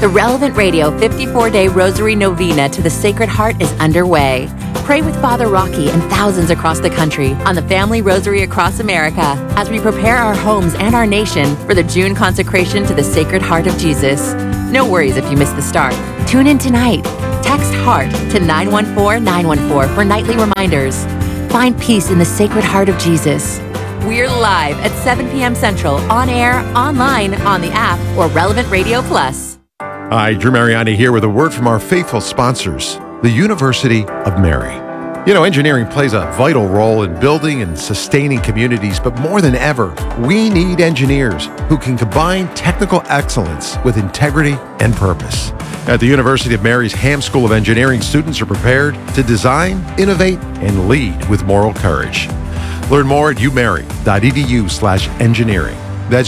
The Relevant Radio 54-Day Rosary Novena to the Sacred Heart is underway. Pray with Father Rocky and thousands across the country on the Family Rosary Across America as we prepare our homes and our nation for the June consecration to the Sacred Heart of Jesus. No worries if you miss the start. Tune in tonight. Text HEART to 914-914 for nightly reminders. Find peace in the Sacred Heart of Jesus. We're live at 7 p.m. Central, on air, online, on the app, or Relevant Radio Plus. Hi, Drew Mariani here with a word from our faithful sponsors, the University of Mary. You know, engineering plays a vital role in building and sustaining communities, but more than ever, we need engineers who can combine technical excellence with integrity and purpose. At the University of Mary's Ham School of Engineering, students are prepared to design, innovate, and lead with moral courage. Learn more at umary.edu/engineering. That's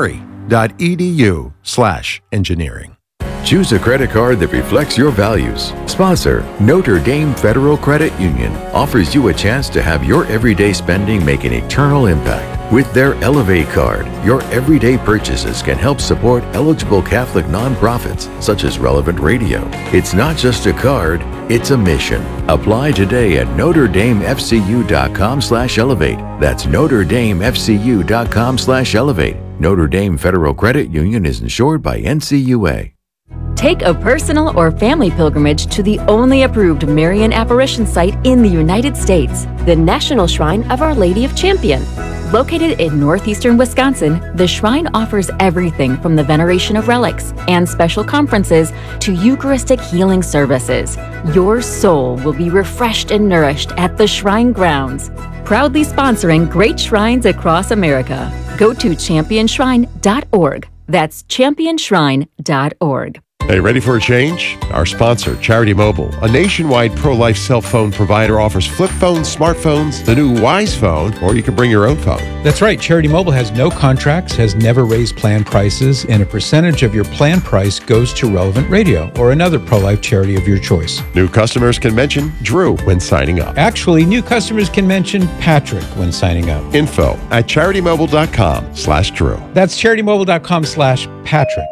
umary.edu/engineering. Choose a credit card that reflects your values. Sponsor, Notre Dame Federal Credit Union offers you a chance to have your everyday spending make an eternal impact. With their Elevate card, your everyday purchases can help support eligible Catholic nonprofits such as Relevant Radio. It's not just a card, it's a mission. Apply today at NotreDameFCU.com/elevate. That's NotreDameFCU.com/elevate. Notre Dame Federal Credit Union is insured by NCUA. Take a personal or family pilgrimage to the only approved Marian apparition site in the United States, the National Shrine of Our Lady of Champion. Located in northeastern Wisconsin, the shrine offers everything from the veneration of relics and special conferences to Eucharistic healing services. Your soul will be refreshed and nourished at the shrine grounds. Proudly sponsoring great shrines across America. Go to championShrine.org. That's championShrine.org. Hey, ready for a change? Our sponsor, Charity Mobile, a nationwide pro-life cell phone provider, offers flip phones, smartphones, the new Wise phone, or you can bring your own phone. That's right. Charity Mobile has no contracts, has never raised plan prices, and a percentage of your plan price goes to Relevant Radio or another pro-life charity of your choice. New customers can mention Drew when signing up. Actually, new customers can mention Patrick when signing up. Info at CharityMobile.com/Drew. That's CharityMobile.com/Patrick.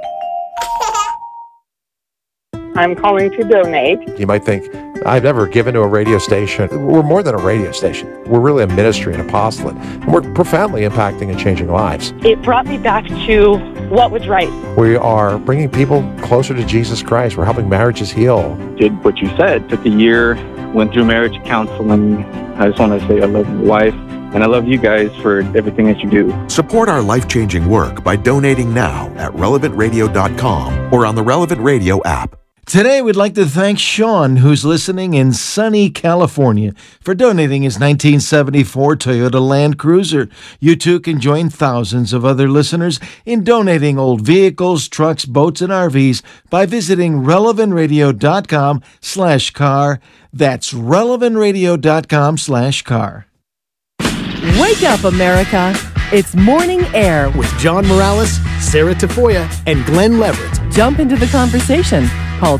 I'm calling to donate. You might think, I've never given to a radio station. We're more than a radio station. We're really a ministry, an apostolate. And we're profoundly impacting and changing lives. It brought me back to what was right. We are bringing people closer to Jesus Christ. We're helping marriages heal. Did what you said. Took a year, went through marriage counseling. I just want to say I love my wife. And I love you guys for everything that you do. Support our life-changing work by donating now at relevantradio.com or on the Relevant Radio app. Today, we'd like to thank Sean, who's listening in sunny California, for donating his 1974 Toyota Land Cruiser. You too can join thousands of other listeners in donating old vehicles, trucks, boats, and RVs by visiting relevantradio.com/car. That's relevantradio.com/car. Wake up, America. It's Morning Air with John Morales, Sarah Tafoya, and Glenn Leverett. Jump into the conversation. Call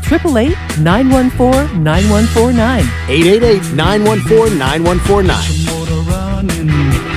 888-914-9149. 888-914-9149.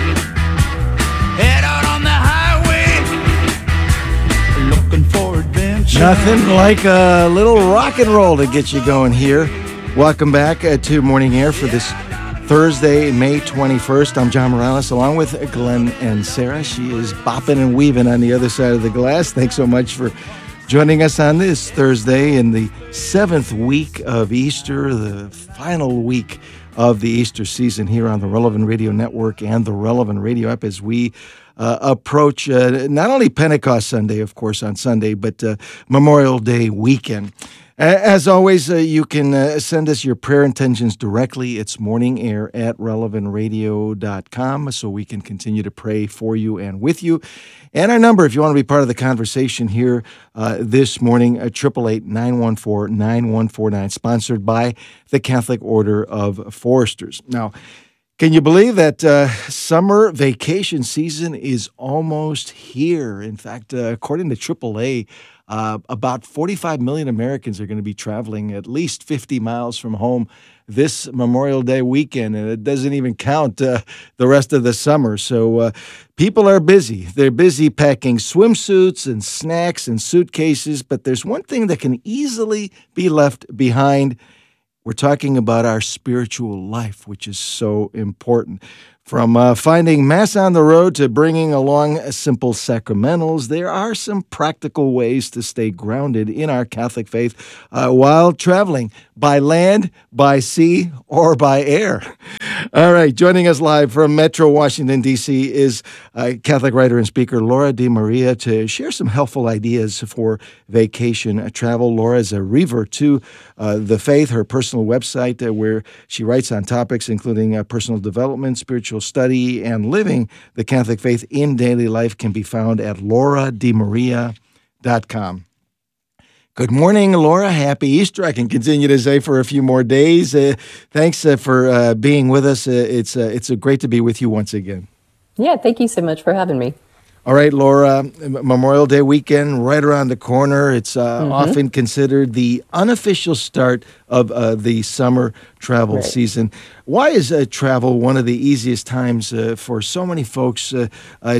Head out on the highway, looking for adventure. Nothing like a little rock and roll to get you going here. Welcome back to Morning Air for this Thursday, May 21st. I'm John Morales, along with Glenn and Sarah. She is bopping and weaving on the other side of the glass. Thanks so much for joining us on this Thursday in the 7th week of Easter, the final week of the Easter season here on the Relevant Radio Network and the Relevant Radio app as we approach not only Pentecost Sunday, of course, on Sunday, but Memorial Day weekend. As always, you can send us your prayer intentions directly. It's morningair@relevantradio.com so we can continue to pray for you and with you. And our number, if you want to be part of the conversation here this morning, 888-914-9149, sponsored by the Catholic Order of Foresters. Now, Can you believe that summer vacation season is almost here? In fact, according to AAA, about 45 million Americans are going to be traveling at least 50 miles from home this Memorial Day weekend, and it doesn't even count the rest of the summer. So people are busy. They're busy packing swimsuits and snacks and suitcases, but there's one thing that can easily be left behind. We're talking about our spiritual life, which is so important. From finding Mass on the road to bringing along simple sacramentals, there are some practical ways to stay grounded in our Catholic faith while traveling by land, by sea, or by air. All right, joining us live from Metro Washington, D.C. is Catholic writer and speaker Laura DeMaria to share some helpful ideas for vacation travel. Laura is a revert to the faith, her personal website where she writes on topics including personal development, spiritual study, and living the Catholic faith in daily life can be found at laurademaria.com. Good morning, Laura. Happy Easter. I can continue to say for a few more days. Thanks for being with us. It's great to be with you once again. Yeah, thank you so much for having me. All right, Laura, Memorial Day weekend right around the corner. It's often considered the unofficial start of the summer travel season. Why is travel one of the easiest times for so many folks to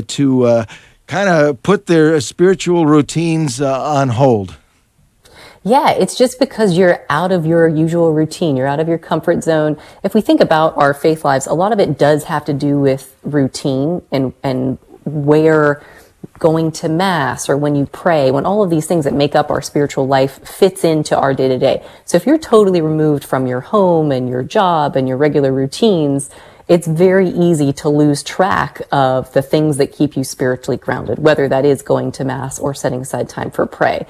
kind of put their spiritual routines on hold? Yeah, it's just because you're out of your usual routine. You're out of your comfort zone. If we think about our faith lives, a lot of it does have to do with routine and where going to Mass or when you pray, when all of these things that make up our spiritual life fits into our day-to-day. So if you're totally removed from your home and your job and your regular routines, it's very easy to lose track of the things that keep you spiritually grounded, whether that is going to Mass or setting aside time for prayer.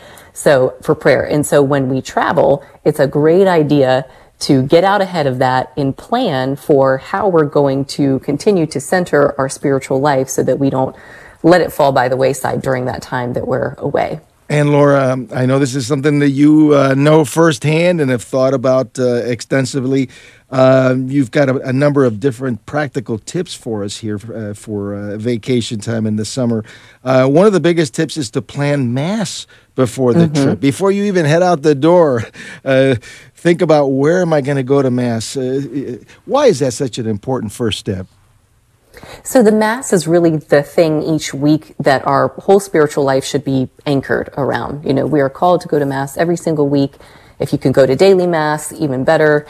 And so when we travel, it's a great idea to get out ahead of that and plan for how we're going to continue to center our spiritual life so that we don't let it fall by the wayside during that time that we're away. And Laura, I know this is something that you know firsthand and have thought about extensively. You've got a number of different practical tips for us here for vacation time in the summer. One of the biggest tips is to plan Mass before the trip. Before you even head out the door, think about, where am I going to go to Mass? Why is that such an important first step? So the Mass is really the thing each week that our whole spiritual life should be anchored around. You know, we are called to go to Mass every single week. If you can go to daily Mass, even better.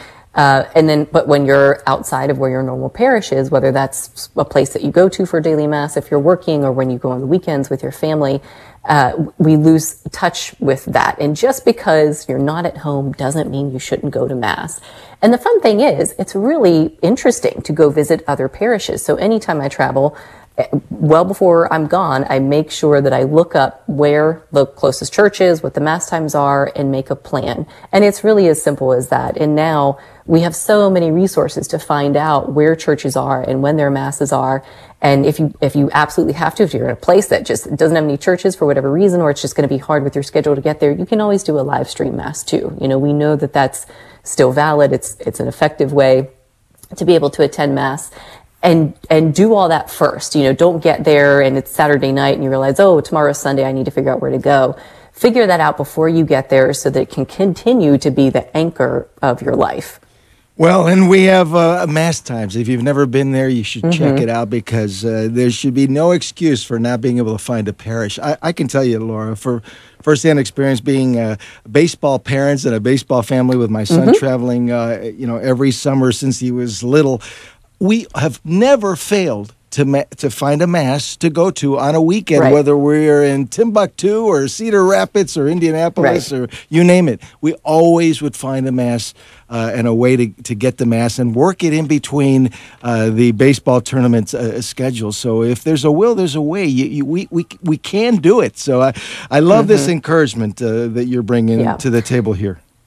But when you're outside of where your normal parish is, whether that's a place that you go to for daily Mass, if you're working, or when you go on the weekends with your family, we lose touch with that. And just because you're not at home doesn't mean you shouldn't go to Mass. And the fun thing is, it's really interesting to go visit other parishes. So anytime I travel, well before I'm gone, I make sure that I look up where the closest church is, what the Mass times are, and make a plan. And it's really as simple as that. And now we have so many resources to find out where churches are and when their Masses are. And if you absolutely have to, if you're in a place that just doesn't have any churches for whatever reason, or it's just going to be hard with your schedule to get there, you can always do a live stream Mass too. You know, we know that that's still valid. It's an effective way to be able to attend Mass. And do all that first. You know, don't get there and it's Saturday night and you realize, oh, tomorrow's Sunday, I need to figure out where to go. Figure that out before you get there so that it can continue to be the anchor of your life. Well, and we have Mass times. If you've never been there, you should check it out, because there should be no excuse for not being able to find a parish. I can tell you, Laura, for firsthand experience being baseball parents and a baseball family with my son traveling, every summer since he was little, we have never failed to find a Mass to go to on a weekend, whether we're in Timbuktu or Cedar Rapids or Indianapolis or you name it. We always would find a Mass and a way to get the Mass and work it in between the baseball tournament schedule. So if there's a will, there's a way. We can do it. So I love this encouragement that you're bringing to the table here.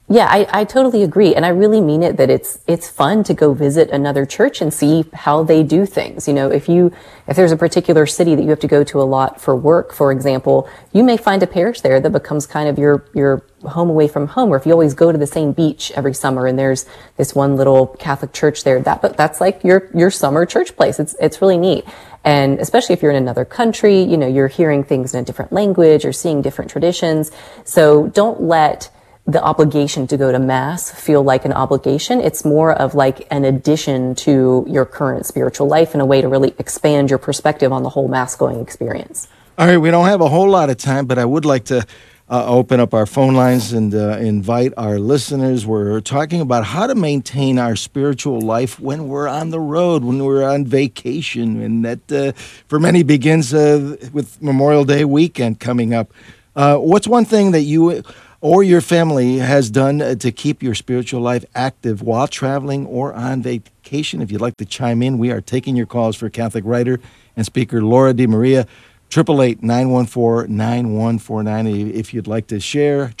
Yeah, I totally agree. And I really mean it that it's fun to go visit another church and see how they do things. You know, if there's a particular city that you have to go to a lot for work, for example, you may find a parish there that becomes kind of your home away from home. Or if you always go to the same beach every summer and there's this one little Catholic church there, that's like your summer church place. It's really neat. And especially if you're in another country, you know, you're hearing things in a different language or seeing different traditions. So don't let the obligation to go to Mass feel like an obligation. It's more of like an addition to your current spiritual life and a way to really expand your perspective on the whole Mass going experience. All right, we don't have a whole lot of time, but I would like to open up our phone lines and invite our listeners. We're talking about how to maintain our spiritual life when we're on the road, when we're on vacation, and that for many begins with Memorial Day weekend coming up. What's one thing that you or your family has done to keep your spiritual life active while traveling or on vacation? If you'd like to chime in, we are taking your calls for Catholic writer and speaker Laura DiMaria, 888-914-9149. If you'd like to share,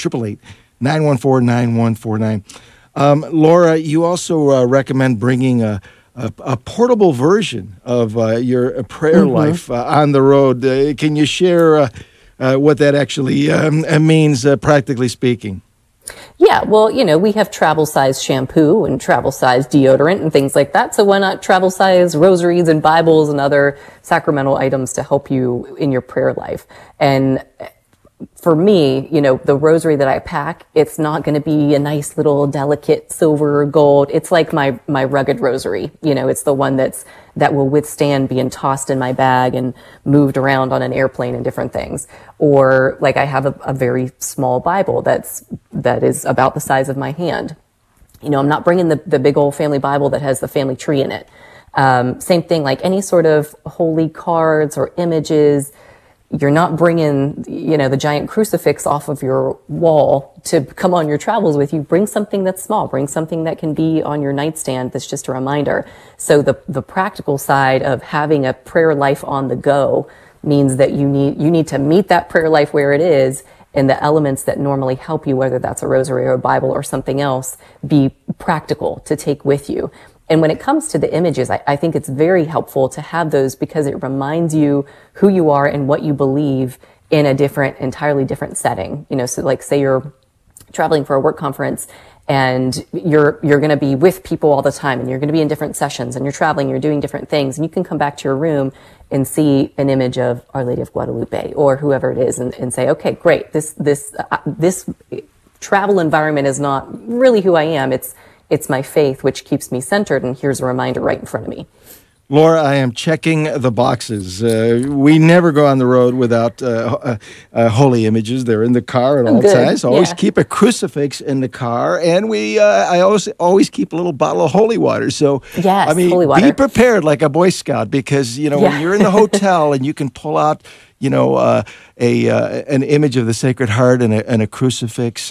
888-914-9149. Laura, you also recommend bringing a portable version of your prayer life on the road. Can you share what that actually means, practically speaking? Yeah, well, you know, we have travel-size shampoo and travel-size deodorant and things like that. So why not travel-size rosaries and Bibles and other sacramental items to help you in your prayer life? And for me, you know, the rosary that I pack, it's not going to be a nice little delicate silver or gold. It's like my rugged rosary. You know, it's the one that will withstand being tossed in my bag and moved around on an airplane and different things. Or like I have a very small Bible that is about the size of my hand. You know, I'm not bringing the big old family Bible that has the family tree in it. Same thing, like any sort of holy cards or images. You're not bringing, you know, the giant crucifix off of your wall to come on your travels with you. Bring something that's small. Bring something that can be on your nightstand that's just a reminder. So the practical side of having a prayer life on the go means that you need to meet that prayer life where it is, and the elements that normally help you, whether that's a rosary or a Bible or something else, be practical to take with you. And when it comes to the images, I think it's very helpful to have those because it reminds you who you are and what you believe in a entirely different setting. You know, so like say you're traveling for a work conference and you're going to be with people all the time and you're going to be in different sessions and you're traveling, you're doing different things, and you can come back to your room and see an image of Our Lady of Guadalupe or whoever it is and say, okay, great. This travel environment is not really who I am. It's my faith, which keeps me centered, and here's a reminder right in front of me. Laura, I am checking the boxes. We never go on the road without holy images. They're in the car at all times. Always keep a crucifix in the car, and I always keep a little bottle of holy water. So, yes, I mean, holy water. Be prepared like a Boy Scout because, you know, when you're in the hotel and you can pull out, you know, an image of the Sacred Heart and a crucifix.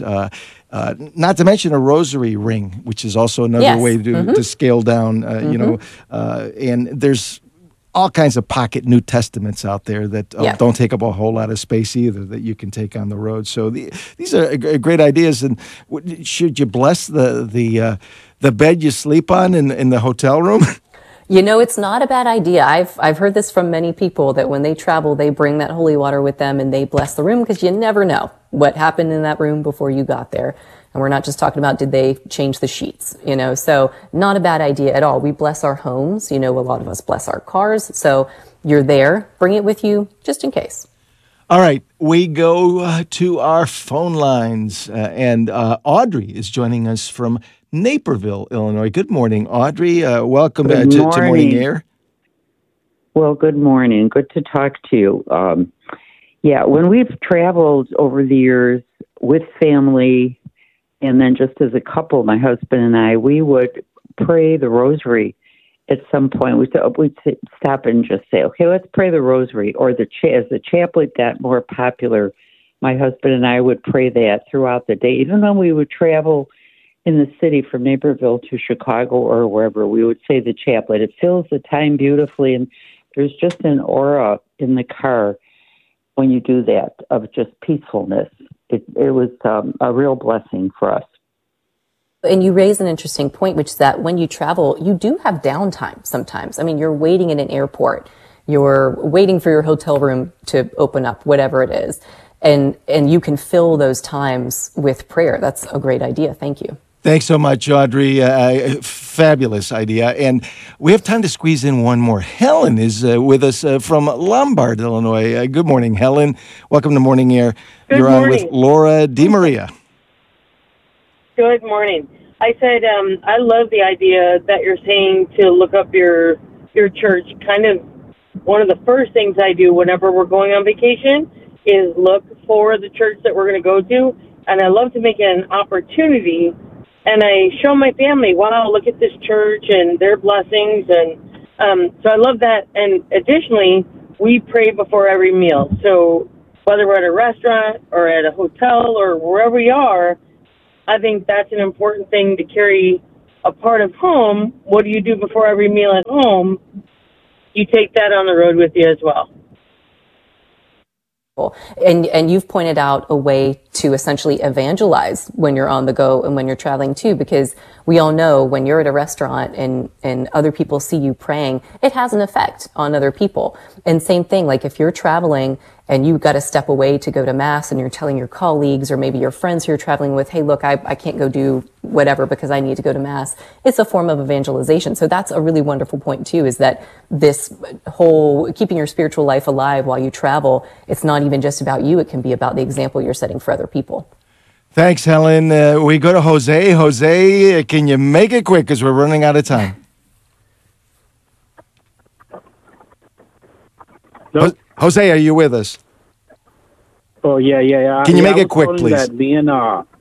Not to mention a rosary ring, which is also another way to scale down, you know, and there's all kinds of pocket New Testaments out there that don't take up a whole lot of space either that you can take on the road. So these are great ideas. And should you bless the bed you sleep on in the hotel room? You know, it's not a bad idea. I've heard this from many people that when they travel, they bring that holy water with them and they bless the room because you never know what happened in that room before you got there. And we're not just talking about did they change the sheets, you know, so not a bad idea at all. We bless our homes. You know, a lot of us bless our cars. So you're there. Bring it with you just in case. All right. We go to our phone lines and Audrey is joining us from Naperville, Illinois. Good morning, Audrey. Welcome to Morning Air. Well, good morning. Good to talk to you. When we've traveled over the years with family and then just as a couple, my husband and I, we would pray the rosary at some point. We'd stop and just say, okay, let's pray the rosary. Or as the chaplet got more popular, my husband and I would pray that throughout the day. Even when we would travel in the city from Naperville to Chicago or wherever, we would say the chaplet. It fills the time beautifully, and there's just an aura in the car when you do that of just peacefulness. It was a real blessing for us. And you raise an interesting point, which is that when you travel, you do have downtime sometimes. I mean, you're waiting in an airport, you're waiting for your hotel room to open up, whatever it is. And you can fill those times with prayer. That's a great idea. Thank you. Thanks so much, Audrey. Fabulous idea. And we have time to squeeze in one more. Helen is with us from Lombard, Illinois. Good morning, Helen. Welcome to Morning Air. You're on with Laura DiMaria. Good morning. I said I love the idea that you're saying to look up your church. Kind of one of the first things I do whenever we're going on vacation is look for the church that we're going to go to. And I love to make it an opportunity. And I show my family, wow, look at this church and their blessings. And so I love that. And additionally, we pray before every meal. So whether we're at a restaurant or at a hotel or wherever we are, I think that's an important thing to carry a part of home. What do you do before every meal at home? You take that on the road with you as well. And you've pointed out a way to essentially evangelize when you're on the go and when you're traveling too, because we all know when you're at a restaurant and other people see you praying, it has an effect on other people. And same thing, like if you're traveling and you've got to step away to go to mass and you're telling your colleagues or maybe your friends who you're traveling with, hey, look, I can't go do whatever because I need to go to mass. It's a form of evangelization. So that's a really wonderful point too, is that this whole keeping your spiritual life alive while you travel, it's not even just about you. It can be about the example you're setting for other people. Thanks, Helen. We go to Jose. Jose, can you make it quick because we're running out of time? Nope. Jose, are you with us? Oh, yeah. Can you make it quick, please? That me and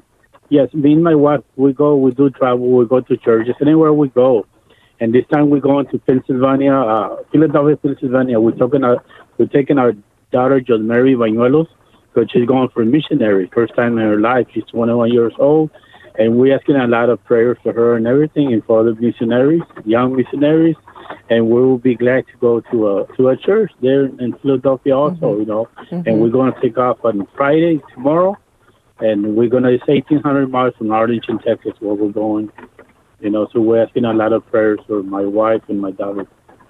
my wife, we do travel, we go to churches, anywhere we go. And this time we're going to Philadelphia, Pennsylvania. We're taking our daughter, Josmary Bañuelos, because she's going for a missionary, first time in her life. She's 21 years old. And we're asking a lot of prayers for her and everything, and for other missionaries, young missionaries. And we will be glad to go to a church there in Philadelphia also, you know. Mm-hmm. And we're going to take off on Friday, tomorrow. And we're going to, it's 1,800 miles from Arlington, Texas, where we're going. You know, so we're asking a lot of prayers for my wife and my daughter.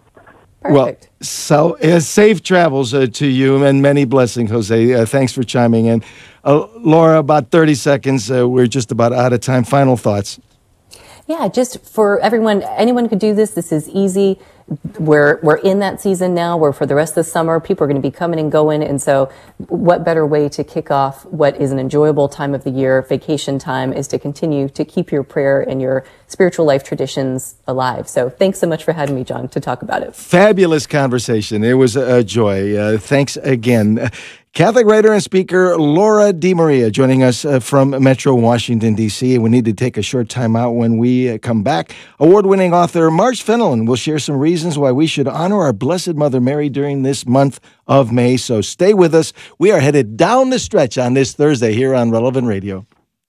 Perfect. Well, so safe travels to you and many blessings, Jose. Thanks for chiming in. Laura, about 30 seconds. We're just about out of time. Final thoughts. Yeah, just for everyone, anyone could do this. This is easy. We're in that season now where for the rest of the summer, people are going to be coming and going. And so what better way to kick off what is an enjoyable time of the year, vacation time, is to continue to keep your prayer and your spiritual life traditions alive. So thanks so much for having me, John, to talk about it. Fabulous conversation. It was a joy. Thanks again. Catholic writer and speaker Laura DiMaria joining us from Metro Washington, D.C. We need to take a short time out when we come back. Award-winning author Marge Fenelon will share some reasons why we should honor our Blessed Mother Mary during this month of May. So stay with us. We are headed down the stretch on this Thursday here on Relevant Radio.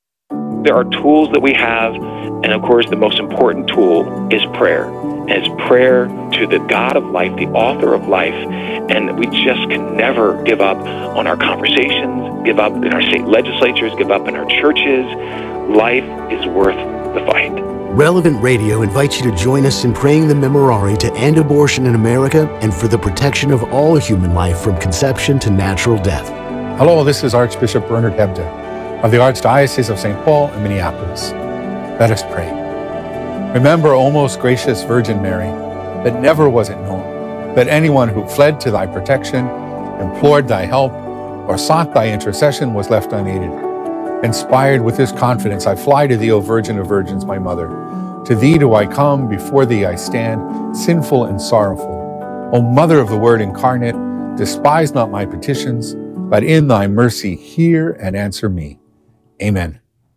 There are tools that we have, and of course the most important tool is prayer. And it's prayer to the God of life, the author of life. And we just can never give up on our conversations, give up in our state legislatures, give up in our churches. Life is worth the fight. Relevant Radio invites you to join us in praying the Memorare to end abortion in America and for the protection of all human life from conception to natural death. Hello, this is Archbishop Bernard Hebda of the Archdiocese of St. Paul and Minneapolis. Let us pray. Remember, O most gracious Virgin Mary, that never was it known that anyone who fled to thy protection, implored thy help, or sought thy intercession was left unaided. Inspired with this confidence, I fly to thee, O Virgin of Virgins, my mother. To thee do I come, before thee I stand, sinful and sorrowful. O Mother of the Word incarnate, despise not my petitions, but in thy mercy hear and answer me. Amen.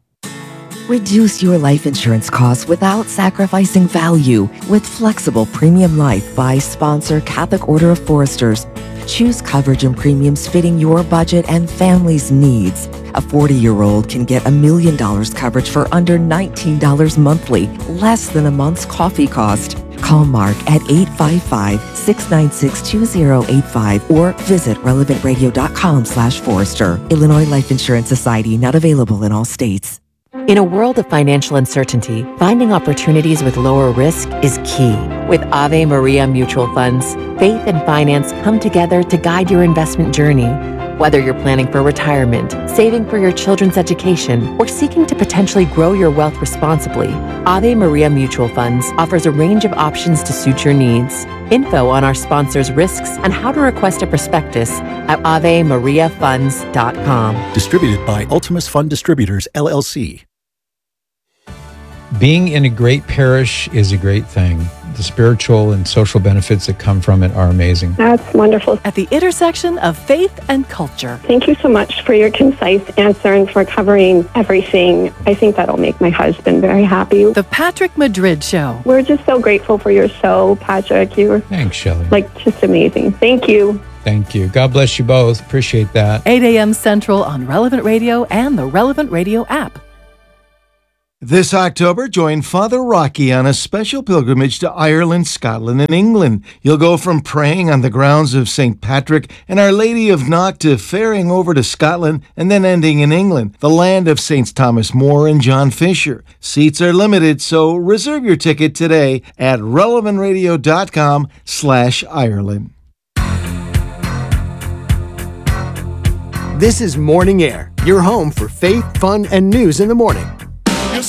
Reduce your life insurance costs without sacrificing value with Flexible Premium Life by sponsor Catholic Order of Foresters. Choose coverage and premiums fitting your budget and family's needs. A 40-year-old can get $1 million coverage for under $19 monthly, less than a month's coffee cost. Call Mark at 855-696-2085 or visit relevantradio.com/Forester. Illinois Life Insurance Society, not available in all states. In a world of financial uncertainty, finding opportunities with lower risk is key. With Ave Maria Mutual Funds, faith and finance come together to guide your investment journey. Whether you're planning for retirement, saving for your children's education, or seeking to potentially grow your wealth responsibly, Ave Maria Mutual Funds offers a range of options to suit your needs. Info on our sponsors' risks and how to request a prospectus at AveMariaFunds.com. Distributed by Ultimus Fund Distributors, LLC. Being in a great parish is a great thing. The spiritual and social benefits that come from it are amazing. That's wonderful. At the intersection of faith and culture. Thank you so much for your concise answer and for covering everything. I think that'll make my husband very happy. The Patrick Madrid Show. We're just so grateful for your show, Patrick. You're Thanks, Shelley. just amazing. Thank you. Thank you. God bless you both. Appreciate that. 8 a.m. Central on Relevant Radio and the Relevant Radio app. This October, join Father Rocky on a special pilgrimage to Ireland, Scotland, and England. You'll go from praying on the grounds of St. Patrick and Our Lady of Knock to ferrying over to Scotland and then ending in England, the land of Saints Thomas More and John Fisher. Seats are limited, so reserve your ticket today at relevantradio.com/Ireland. This is Morning Air, your home for faith, fun, and news in the morning.